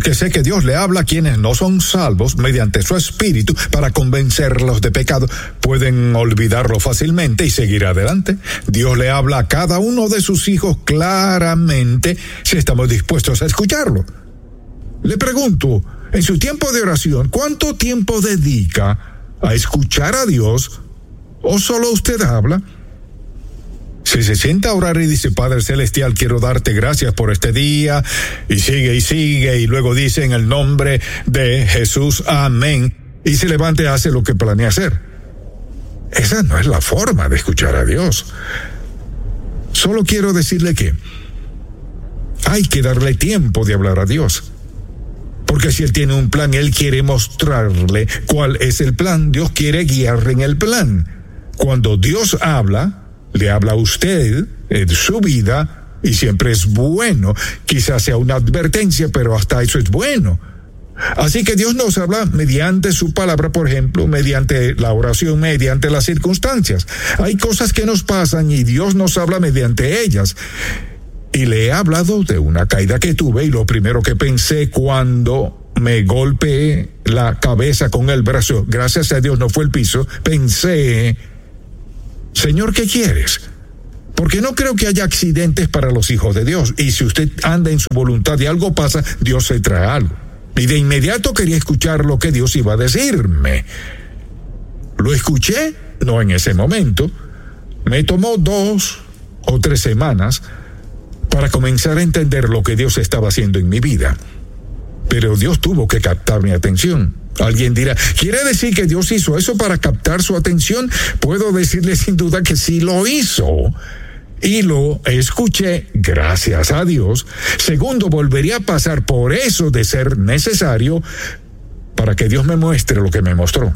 porque sé que Dios le habla a quienes no son salvos mediante su Espíritu para convencerlos de pecado, pueden olvidarlo fácilmente y seguir adelante. Dios le habla a cada uno de sus hijos claramente si estamos dispuestos a escucharlo. Le pregunto, en su tiempo de oración, ¿cuánto tiempo dedica a escuchar a Dios o solo usted habla? Si se sienta a orar y dice, Padre Celestial, quiero darte gracias por este día, y sigue, y luego dice en el nombre de Jesús, amén, y se levanta y hace lo que planea hacer. Esa no es la forma de escuchar a Dios. Solo quiero decirle que hay que darle tiempo de hablar a Dios. Porque si Él tiene un plan y Él quiere mostrarle cuál es el plan, Dios quiere guiarle en el plan. Cuando Dios habla, le habla a usted en su vida y siempre es bueno. Quizás sea una advertencia, pero hasta eso es bueno. Así que Dios nos habla mediante su palabra, por ejemplo, mediante la oración, mediante las circunstancias. Hay cosas que nos pasan y Dios nos habla mediante ellas. Y le he hablado de una caída que tuve y lo primero que pensé cuando me golpeé la cabeza con el brazo, gracias a Dios no fue el piso, pensé, Señor, ¿qué quieres? Porque no creo que haya accidentes para los hijos de Dios. Y si usted anda en su voluntad y algo pasa, Dios se trae algo. Y de inmediato quería escuchar lo que Dios iba a decirme. Lo escuché, no en ese momento. Me tomó 2 o 3 semanas para comenzar a entender lo que Dios estaba haciendo en mi vida. Pero Dios tuvo que captar mi atención. Alguien dirá, ¿quiere decir que Dios hizo eso para captar su atención? Puedo decirle sin duda que sí lo hizo. Y lo escuché, gracias a Dios. Segundo, volvería a pasar por eso de ser necesario para que Dios me muestre lo que me mostró.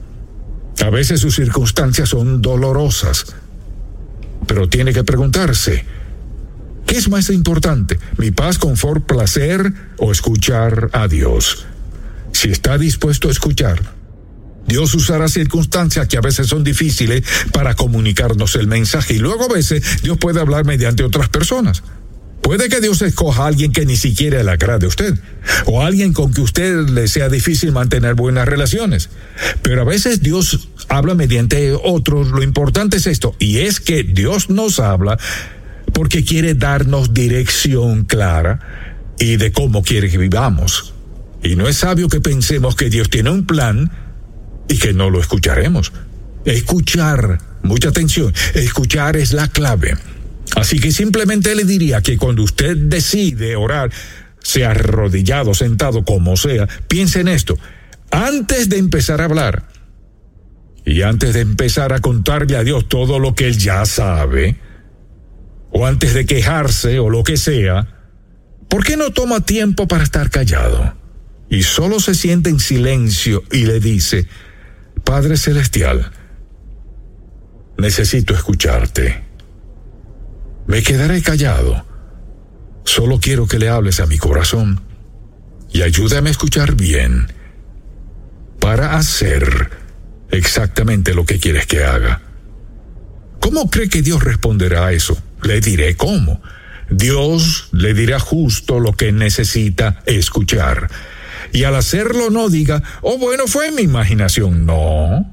A veces sus circunstancias son dolorosas, pero tiene que preguntarse, ¿qué es más importante? ¿Mi paz, confort, placer o escuchar a Dios? Si está dispuesto a escuchar, Dios usará circunstancias que a veces son difíciles para comunicarnos el mensaje y luego a veces Dios puede hablar mediante otras personas. Puede que Dios escoja a alguien que ni siquiera le agrade a usted o a alguien con que usted le sea difícil mantener buenas relaciones. Pero a veces Dios habla mediante otros. Lo importante es esto, y es que Dios nos habla porque quiere darnos dirección clara y de cómo quiere que vivamos. Y no es sabio que pensemos que Dios tiene un plan y que no lo escucharemos. Escuchar, mucha atención, escuchar es la clave. Así que simplemente le diría que cuando usted decide orar, sea arrodillado, sentado, como sea, piense en esto. Antes de empezar a hablar y antes de empezar a contarle a Dios todo lo que Él ya sabe, o antes de quejarse o lo que sea, ¿por qué no toma tiempo para estar callado? Y solo se siente en silencio y le dice, Padre Celestial, necesito escucharte. Me quedaré callado. Solo quiero que le hables a mi corazón y ayúdame a escuchar bien para hacer exactamente lo que quieres que haga. ¿Cómo cree que Dios responderá a eso? Le diré cómo. Dios le dirá justo lo que necesita escuchar. Y al hacerlo no diga, oh bueno, fue mi imaginación. No.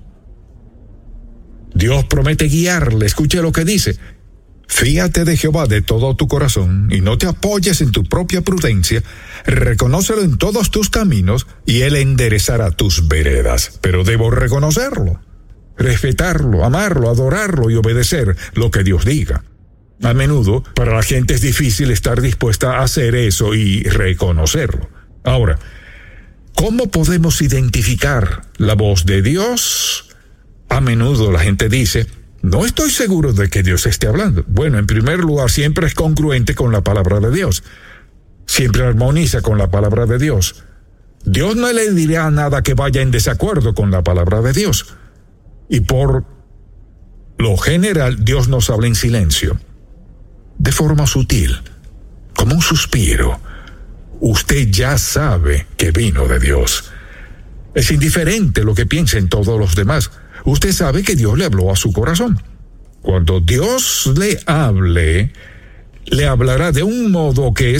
Dios promete guiarle. Escuche lo que dice. Fíate de Jehová de todo tu corazón y no te apoyes en tu propia prudencia. Reconócelo en todos tus caminos y Él enderezará tus veredas. Pero debo reconocerlo, respetarlo, amarlo, adorarlo y obedecer lo que Dios diga. A menudo, para la gente es difícil estar dispuesta a hacer eso y reconocerlo. Ahora, ¿cómo podemos identificar la voz de Dios? A menudo la gente dice, no estoy seguro de que Dios esté hablando. Bueno, en primer lugar, siempre es congruente con la palabra de Dios. Siempre armoniza con la palabra de Dios. Dios no le dirá nada que vaya en desacuerdo con la palabra de Dios. Y por lo general, Dios nos habla en silencio, de forma sutil, como un suspiro. Usted ya sabe que vino de Dios. Es indiferente lo que piensen todos los demás. Usted sabe que Dios le habló a su corazón. Cuando Dios le hable, le hablará de un modo que es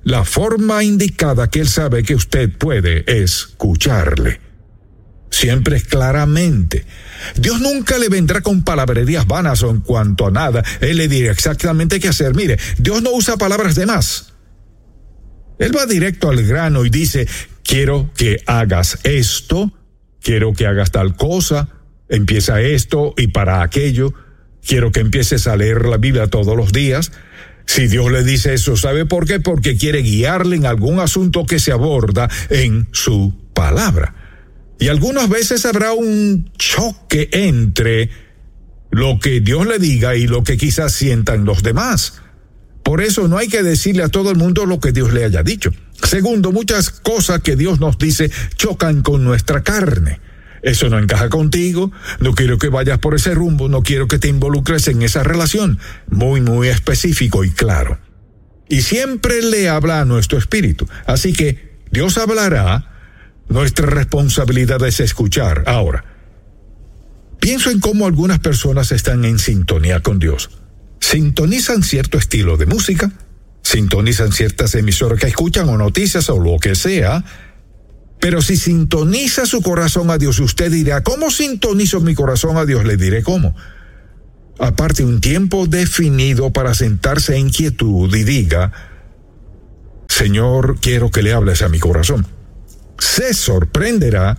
la forma indicada que Él sabe que usted puede escucharle. Siempre es claramente. Dios nunca le vendrá con palabrerías vanas o en cuanto a nada. Él le dirá exactamente qué hacer. Mire, Dios no usa palabras de más. Él va directo al grano y dice, quiero que hagas esto, quiero que hagas tal cosa, empieza esto y para aquello, quiero que empieces a leer la Biblia todos los días. Si Dios le dice eso, ¿sabe por qué? Porque quiere guiarle en algún asunto que se aborda en su palabra. Y algunas veces habrá un choque entre lo que Dios le diga y lo que quizás sientan los demás. Por eso no hay que decirle a todo el mundo lo que Dios le haya dicho. Segundo, muchas cosas que Dios nos dice chocan con nuestra carne. Eso no encaja contigo, no quiero que vayas por ese rumbo, no quiero que te involucres en esa relación. Muy específico y claro. Y siempre le habla a nuestro espíritu. Así que Dios hablará. Nuestra responsabilidad es escuchar. Ahora, pienso en cómo algunas personas están en sintonía con Dios. Sintonizan cierto estilo de música, sintonizan ciertas emisoras que escuchan o noticias o lo que sea, pero si sintoniza su corazón a Dios, usted dirá, ¿cómo sintonizo mi corazón a Dios? Le diré cómo. Aparte un tiempo definido para sentarse en quietud y diga, Señor, quiero que le hables a mi corazón. Se sorprenderá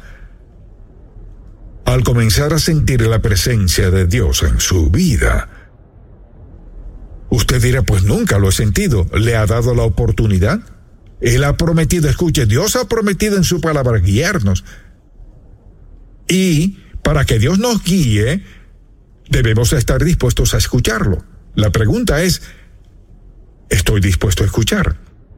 al comenzar a sentir la presencia de Dios en su vida. Usted dirá, pues nunca lo he sentido. ¿Le ha dado la oportunidad? Él ha prometido, escuche, Dios ha prometido en su palabra guiarnos. Y para que Dios nos guíe, debemos estar dispuestos a escucharlo. La pregunta es, ¿estoy dispuesto a escuchar?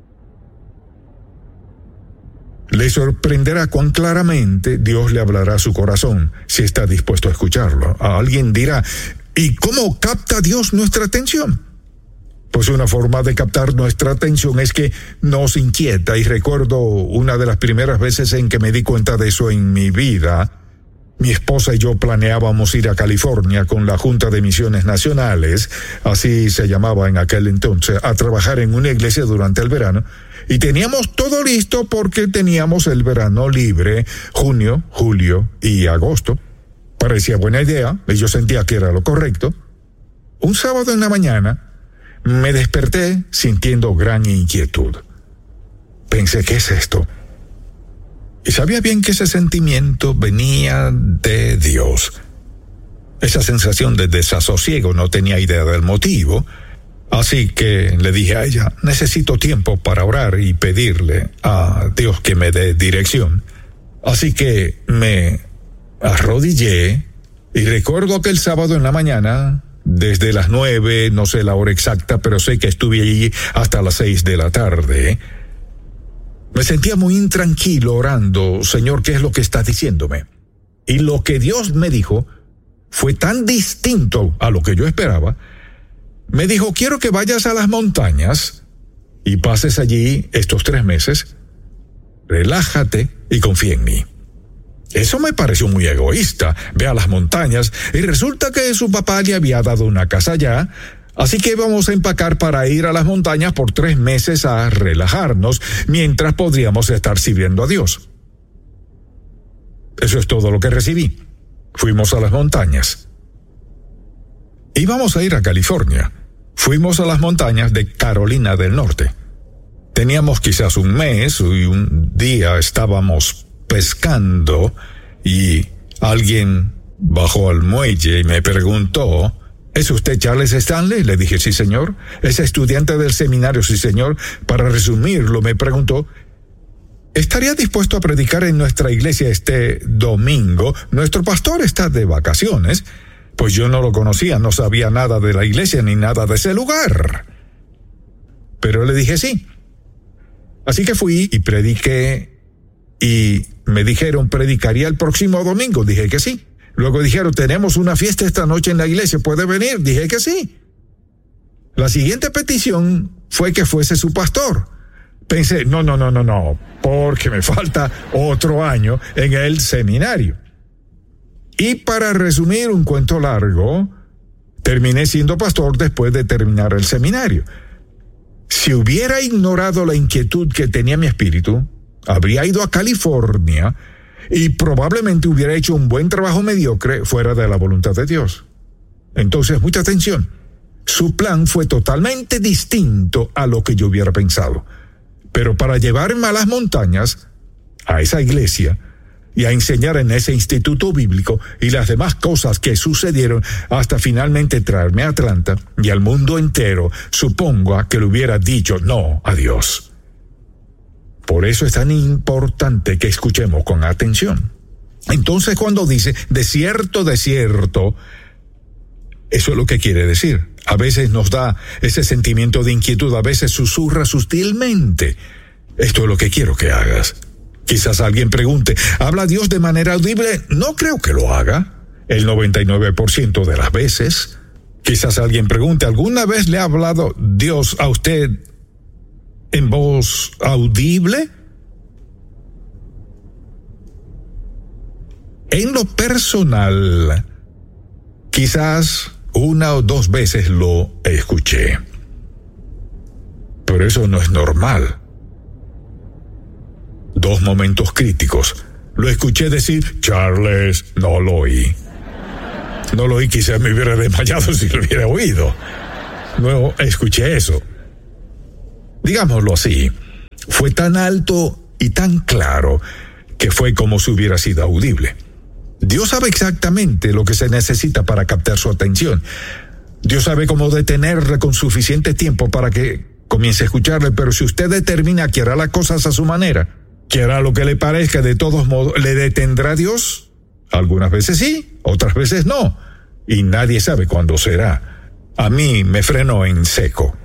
Le sorprenderá cuán claramente Dios le hablará a su corazón si está dispuesto a escucharlo. Alguien dirá, ¿y cómo capta Dios nuestra atención? Pues una forma de captar nuestra atención es que nos inquieta, y recuerdo una de las primeras veces en que me di cuenta de eso en mi vida. Mi esposa y yo planeábamos ir a California con la Junta de Misiones Nacionales, así se llamaba en aquel entonces, a trabajar en una iglesia durante el verano, y teníamos todo listo porque teníamos el verano libre, junio, julio y agosto. Parecía buena idea, y yo sentía que era lo correcto. Un sábado en la mañana, me desperté sintiendo gran inquietud. Pensé, ¿qué es esto? Y sabía bien que ese sentimiento venía de Dios. Esa sensación de desasosiego, no tenía idea del motivo. Así que le dije a ella, necesito tiempo para orar y pedirle a Dios que me dé dirección. Así que me arrodillé y recuerdo aquel sábado en la mañana, desde las 9, no sé la hora exacta, pero sé que estuve allí hasta las 6 de la tarde. Me sentía muy intranquilo orando, Señor, ¿qué es lo que estás diciéndome? Y lo que Dios me dijo fue tan distinto a lo que yo esperaba. Me dijo, quiero que vayas a las montañas y pases allí estos 3 meses. Relájate y confía en mí. Eso me pareció muy egoísta. Ve a las montañas y resulta que su papá le había dado una casa allá. Así que íbamos a empacar para ir a las montañas por 3 meses a relajarnos, mientras podríamos estar sirviendo a Dios. Eso es todo lo que recibí. Fuimos a las montañas. Íbamos a ir a California. Fuimos a las montañas de Carolina del Norte. Teníamos quizás un mes y un día estábamos pescando y alguien bajó al muelle y me preguntó, ¿es usted Charles Stanley? Le dije, sí señor. ¿Es estudiante del seminario? Sí señor. Para resumirlo, me preguntó, ¿estaría dispuesto a predicar en nuestra iglesia este domingo? Nuestro pastor está de vacaciones. Pues yo no lo conocía, no sabía nada de la iglesia ni nada de ese lugar. Pero le dije sí. Así que fui y prediqué y me dijeron, ¿predicaría el próximo domingo? Dije que sí. Luego dijeron, tenemos una fiesta esta noche en la iglesia, ¿puede venir? Dije que sí. La siguiente petición fue que fuese su pastor. Pensé, no, porque me falta otro año en el seminario. Y para resumir un cuento largo, terminé siendo pastor después de terminar el seminario. Si hubiera ignorado la inquietud que tenía mi espíritu, habría ido a California y probablemente hubiera hecho un buen trabajo mediocre fuera de la voluntad de Dios. Entonces, mucha atención. Su plan fue totalmente distinto a lo que yo hubiera pensado. Pero para llevarme a las montañas, a esa iglesia, y a enseñar en ese instituto bíblico y las demás cosas que sucedieron hasta finalmente traerme a Atlanta y al mundo entero, supongo que le hubiera dicho no a Dios. Por eso es tan importante que escuchemos con atención. Entonces, cuando dice de cierto, eso es lo que quiere decir. A veces nos da ese sentimiento de inquietud, a veces susurra sutilmente. Esto es lo que quiero que hagas. Quizás alguien pregunte, ¿habla Dios de manera audible? No creo que lo haga, el 99% de las veces. Quizás alguien pregunte, ¿alguna vez le ha hablado Dios a usted en voz audible? En lo personal, quizás 1 o 2 veces lo escuché. Pero eso no es normal. 2 momentos críticos. Lo escuché decir, Charles, no lo oí. No lo oí, quizás me hubiera desmayado si lo hubiera oído. No escuché eso. Digámoslo así, fue tan alto y tan claro que fue como si hubiera sido audible. Dios sabe exactamente lo que se necesita para captar su atención. Dios sabe cómo detenerle con suficiente tiempo para que comience a escucharle, pero si usted determina que hará las cosas a su manera, que hará lo que le parezca, de todos modos, ¿le detendrá Dios? Algunas veces sí, otras veces no, y nadie sabe cuándo será. A mí me frenó en seco.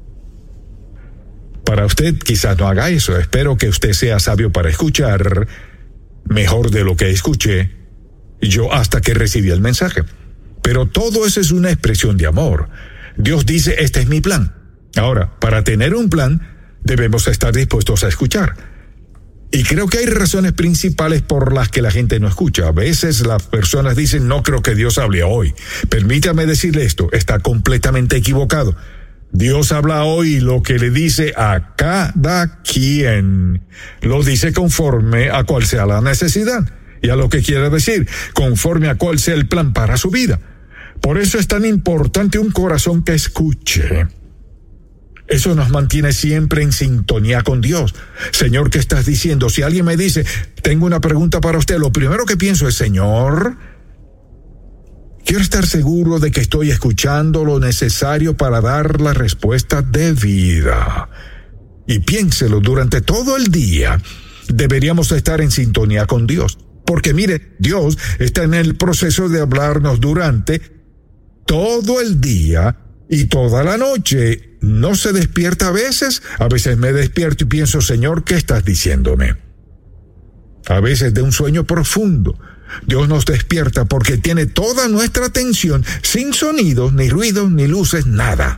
Para usted quizás no haga eso. Espero que usted sea sabio para escuchar mejor de lo que escuché yo hasta que recibí el mensaje. Pero todo eso es una expresión de amor. Dios dice, este es mi plan. Ahora, para tener un plan, debemos estar dispuestos a escuchar. Y creo que hay razones principales por las que la gente no escucha. A veces las personas dicen, no creo que Dios hable hoy. Permítame decirle esto, está completamente equivocado. Dios habla hoy lo que le dice a cada quien. Lo dice conforme a cuál sea la necesidad. Y a lo que quiere decir, conforme a cuál sea el plan para su vida. Por eso es tan importante un corazón que escuche. Eso nos mantiene siempre en sintonía con Dios. Señor, ¿qué estás diciendo? Si alguien me dice, tengo una pregunta para usted, lo primero que pienso es, Señor, quiero estar seguro de que estoy escuchando lo necesario para dar la respuesta debida. Y piénselo, durante todo el día deberíamos estar en sintonía con Dios. Porque mire, Dios está en el proceso de hablarnos durante todo el día y toda la noche. ¿No se despierta a veces? A veces me despierto y pienso, Señor, ¿qué estás diciéndome? A veces de un sueño profundo. Dios nos despierta porque tiene toda nuestra atención, sin sonidos, ni ruidos, ni luces, nada.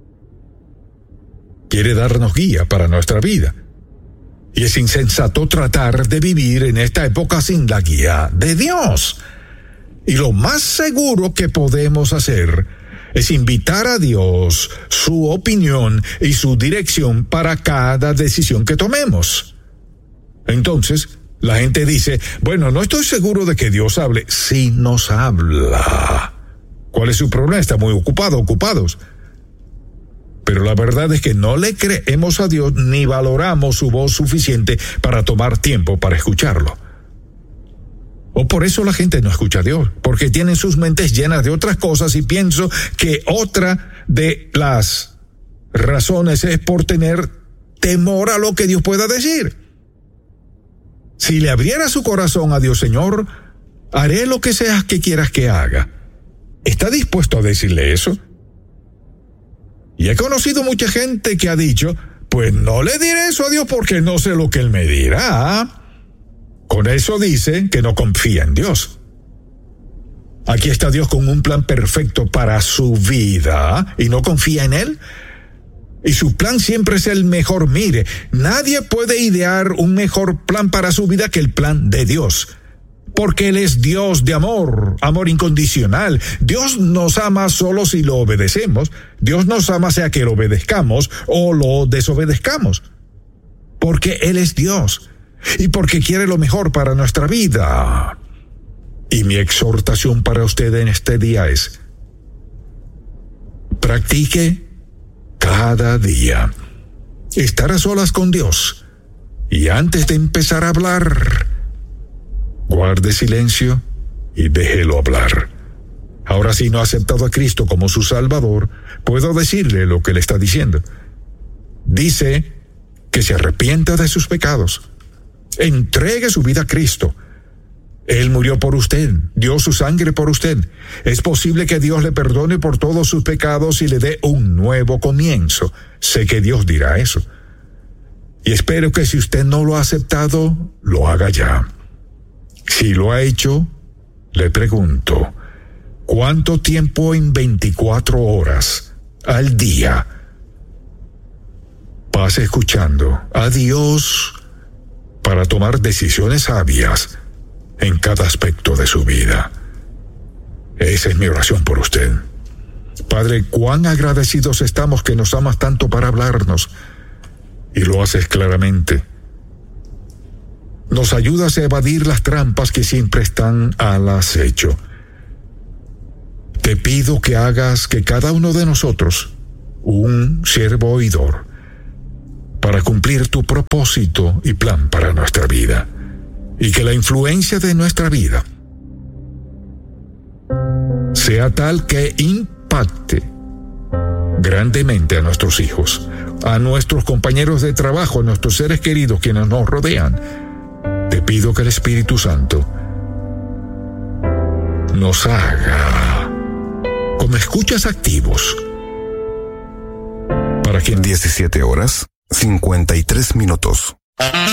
Quiere darnos guía para nuestra vida. Y es insensato tratar de vivir en esta época sin la guía de Dios. Y lo más seguro que podemos hacer es invitar a Dios, su opinión y su dirección para cada decisión que tomemos. Entonces, la gente dice, bueno, no estoy seguro de que Dios hable. Sí nos habla. ¿Cuál es su problema? Está muy ocupados. Pero la verdad es que no le creemos a Dios ni valoramos su voz suficiente para tomar tiempo para escucharlo. O por eso la gente no escucha a Dios, porque tienen sus mentes llenas de otras cosas y pienso que otra de las razones es por tener temor a lo que Dios pueda decir. Si le abriera su corazón a Dios, Señor, haré lo que sea que quieras que haga. ¿Está dispuesto a decirle eso? Y he conocido mucha gente que ha dicho, pues no le diré eso a Dios porque no sé lo que Él me dirá. Con eso dice que no confía en Dios. Aquí está Dios con un plan perfecto para su vida y no confía en Él. Y su plan siempre es el mejor. Mire, nadie puede idear un mejor plan para su vida que el plan de Dios. porque Él es Dios de amor, amor incondicional. Dios nos ama solo si lo obedecemos. Dios nos ama sea que lo obedezcamos o lo desobedezcamos. Porque Él es Dios y porque quiere lo mejor para nuestra vida. Y mi exhortación para usted en este día es: practique cada día estar a solas con Dios, y antes de empezar a hablar, guarde silencio y déjelo hablar. Ahora, si no ha aceptado a Cristo como su Salvador, puedo decirle lo que le está diciendo. Dice que se arrepienta de sus pecados, entregue su vida a Cristo. Él murió por usted, dio su sangre por usted. Es posible que Dios le perdone por todos sus pecados y le dé un nuevo comienzo. Sé que Dios dirá eso. Y espero que si usted no lo ha aceptado, lo haga ya. Si lo ha hecho, le pregunto, ¿cuánto tiempo en 24 horas al día pasa escuchando a Dios para tomar decisiones sabias en cada aspecto de su vida? Esa es mi oración por usted. Padre, cuán agradecidos estamos que nos amas tanto para hablarnos, y lo haces claramente. Nos ayudas a evadir las trampas que siempre están al acecho. Te pido que hagas que cada uno de nosotros un siervo oidor para cumplir tu propósito y plan para nuestra vida, y que la influencia de nuestra vida sea tal que impacte grandemente a nuestros hijos, a nuestros compañeros de trabajo, a nuestros seres queridos quienes nos rodean. Te pido que el Espíritu Santo nos haga como escuchas activos para que en 17 horas 53 minutos.